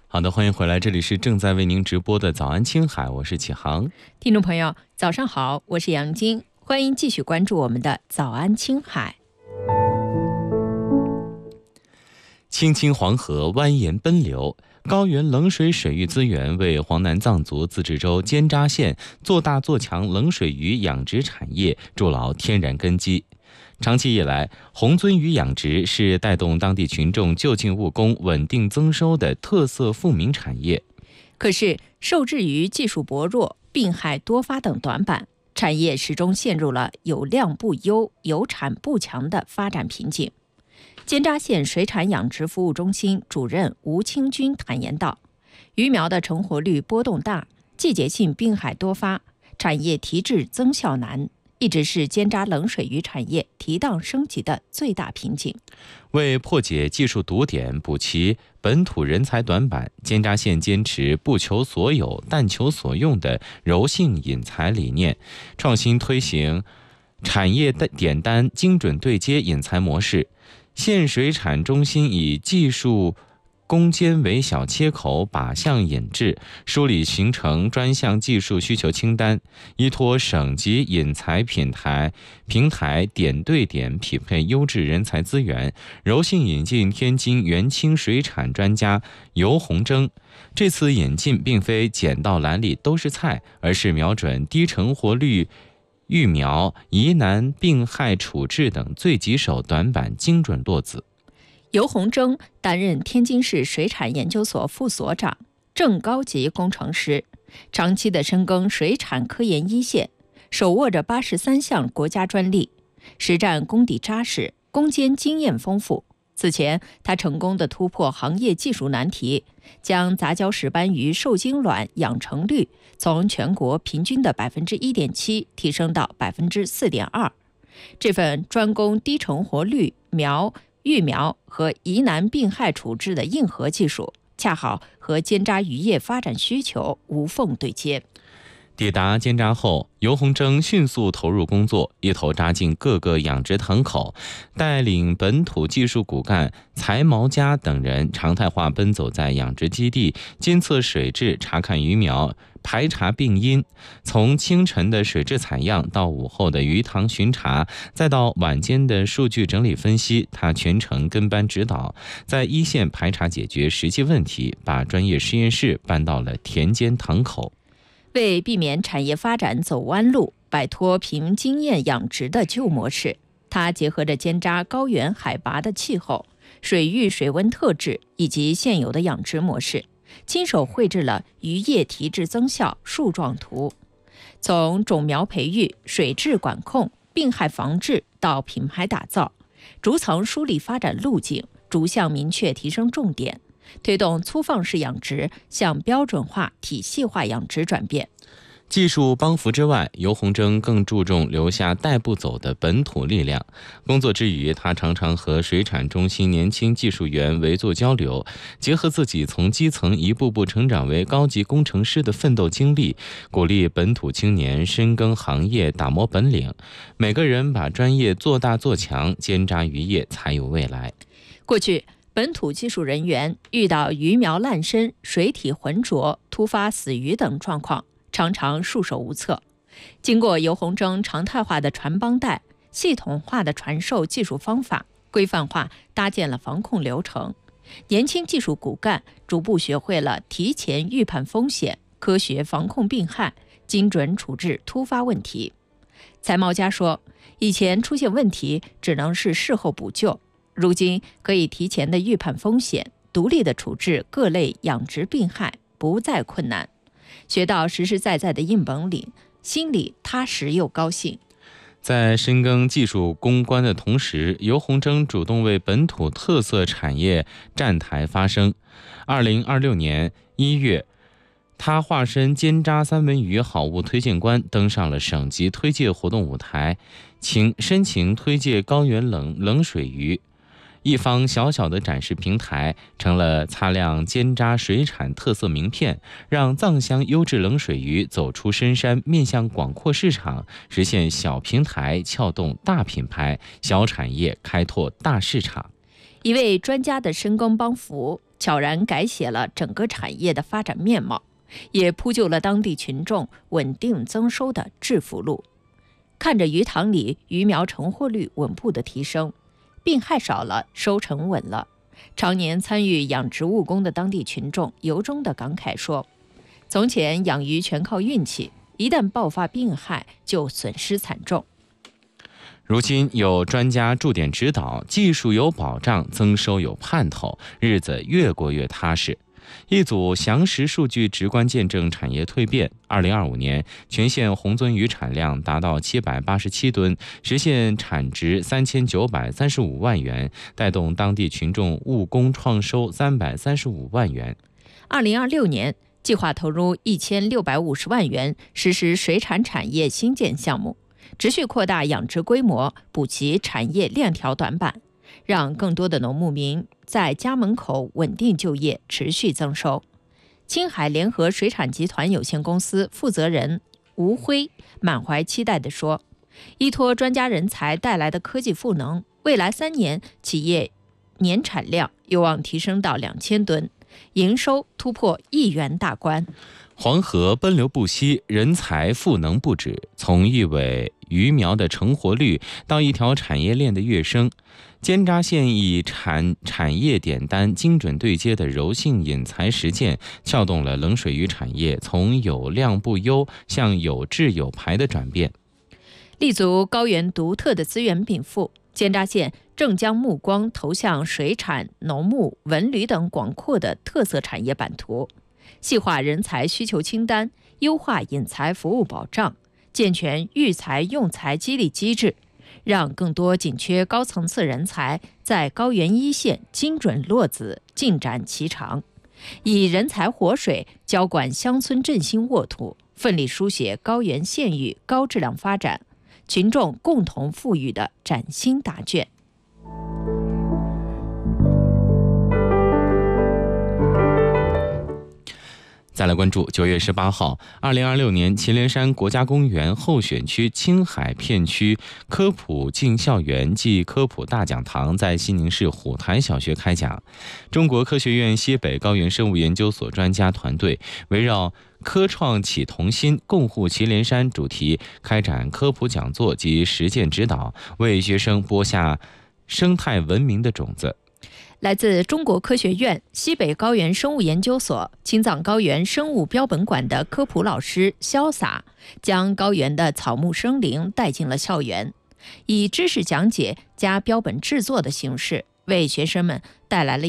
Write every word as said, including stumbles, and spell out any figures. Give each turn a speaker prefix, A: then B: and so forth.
A: 好的，欢迎回来，这里是正在为您直播的早安青海，我是启航。
B: 听众朋友早上好，我是杨晶，欢迎继续关注我们的早安青海。
A: 青青黄河蜿蜒奔流，高原冷水水域资源为黄南藏族自治州尖扎县做大做强冷水鱼养殖产业筑牢天然根基。长期以来，红鳟鱼养殖是带动当地群众就近务工、稳定增收的特色富民产业。
B: 可是，受制于技术薄弱、病害多发等短板，产业始终陷入了有量不优、有产不强的发展瓶颈。尖扎县水产养殖服务中心主任吴清军坦言道：“鱼苗的成活率波动大，季节性病害多发，产业提质增效难。”一直是尖扎冷水鱼产业提档升级的最大瓶颈。
A: 为破解技术堵点，补齐本土人才短板，尖扎县坚持不求所有，但求所用的柔性引才理念，创新推行产业点单精准对接引才模式。县水产中心以技术攻坚为小切口，靶向引制，梳理形成专项技术需求清单，依托省级引才平台平台点对点匹配优质人才资源，柔性引进天津元清水产专家尤洪征。这次引进并非捡到篮里都是菜，而是瞄准低成活率育苗、疑难病害处置等最棘手短板，精准落子。
B: 尤洪征担任天津市水产研究所副所长、正高级工程师，长期的深耕水产科研一线，手握着八十三项国家专利，实战功底扎实，攻坚经验丰富。此前，他成功地突破行业技术难题，将杂交石斑鱼受精卵养成率从全国平均的 百分之一点七 提升到 百分之四点二。这份专攻低成活率苗育苗和疑难病害处置的硬核技术，恰好和尖扎渔业发展需求无缝对接。
A: 抵达尖扎后，尤洪征迅速投入工作，一头扎进各个养殖塘口，带领本土技术骨干财毛家等人常态化奔走在养殖基地，监测水质，查看鱼苗，排查病因。从清晨的水质采样到午后的鱼塘巡查，再到晚间的数据整理分析，他全程跟班指导，在一线排查解决实际问题，把专业实验室搬到了田间塘口。
B: 为避免产业发展走弯路，摆脱凭经验养殖的旧模式，他结合着尖扎高原海拔的气候、水域水温特质以及现有的养殖模式，亲手绘制了渔业提质增效树状图。从种苗培育、水质管控、病害防治到品牌打造，逐层梳理发展路径，逐项明确提升重点，推动粗放式养殖向标准化、体系化养殖转变。
A: 技术帮扶之外，尤洪征更注重留下带不走的本土力量。工作之余，他常常和水产中心年轻技术员围坐交流，结合自己从基层一步步成长为高级工程师的奋斗经历，鼓励本土青年深耕行业，打磨本领。每个人把专业做大做强，尖扎渔业才有未来。
B: 过去，本土技术人员遇到鱼苗烂身、水体浑浊、突发死鱼等状况，常常束手无策。经过尤洪征常态化的传帮带、系统化的传授技术方法，规范化搭建了防控流程，年轻技术骨干逐步学会了提前预判风险、科学防控病害、精准处置突发问题。财毛家说，以前出现问题只能是事后补救，如今可以提前的预判风险，独立的处置各类养殖病害，不再困难。学到实实在在的硬本领，心里踏实又高兴。
A: 在深耕技术攻关的同时，尤洪征主动为本土特色产业站台发声。二零二六年一月，他化身尖扎三文鱼好物推荐官，登上了省级推介活动舞台，请申请推介高原冷冷水鱼。一方小小的展示平台，成了擦亮尖扎水产特色名片，让藏乡优质冷水鱼走出深山，面向广阔市场，实现小平台撬动大品牌，小产业开拓大市场。
B: 一位专家的深耕帮扶，悄然改写了整个产业的发展面貌，也铺就了当地群众稳定增收的致富路。看着鱼塘里鱼苗成活率稳步的提升，病害少了，收成稳了，常年参与养殖务工的当地群众由衷地感慨说：从前养鱼全靠运气，一旦爆发病害就损失惨重。
A: 如今有专家驻点指导，技术有保障，增收有盼头，日子越过越踏实。一组详实数据直观见证产业蜕变。二零二五年，全县红鳟鱼产量达到七百八十七吨，实现产值三千九百三十五万元，带动当地群众务工创收三百三十五万元。
B: 二零二六年，计划投入一千六百五十万元实施水产产业新建项目，持续扩大养殖规模，补齐产业链条短板，让更多的农牧民在家门口稳定就业，持续增收。青海联合水产集团有限公司负责人吴辉满怀期待地说：依托专家人才带来的科技赋能，未来三年企业年产量有望提升到两千吨，营收突破亿元大关。
A: 黄河奔流不息，人才赋能不止，从一尾鱼苗的成活率到一条产业链的跃升，间闸县以产产业点单精准对接的柔性引才实践，撬动了冷水鱼产业从有量不优向有质有排的转变。
B: 立足高原独特的资源禀赋，间闸县正将目光投向水产、农牧、文旅等广阔的特色产业版图，细化人才需求清单，优化引才服务保障，健全育才用才激励机制，让更多紧缺高层次人才在高原一线精准落子，进展其长，以人才活水浇灌乡村振兴沃土，奋力书写高原县域高质量发展群众共同富裕的崭新答卷。
A: 再来关注九月十八号，二零二六年祁连山国家公园候选区青海片区科普进校园暨科普大讲堂在西宁市虎台小学开讲。中国科学院西北高原生物研究所专家团队围绕科创启同心，共护祁连山主题开展科普讲座及实践指导，为学生播下生态文明的种子。
B: 来自中国科学院西北高原生物研究所青藏高原生物标本馆的科普老师潇洒，将高原的草木生灵带进了校园，以知识讲解加标本制作的形式，为学生们带来了